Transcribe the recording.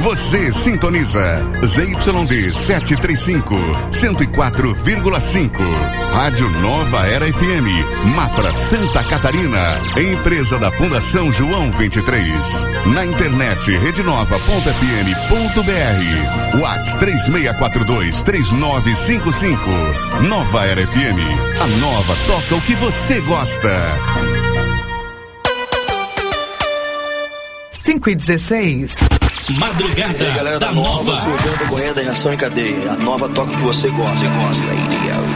Você sintoniza ZYD 735, 104,5. Rádio Nova Era FM, Mafra, Santa Catarina. Empresa da Fundação João 23. Na internet, redenova.fm.br. WhatsApp 3642-3955. Nova Era FM. A nova toca o que você gosta. 5:16. Madrugada da Nova. Surgindo, correndo, reação em cadeia. A Nova toca o que você gosta.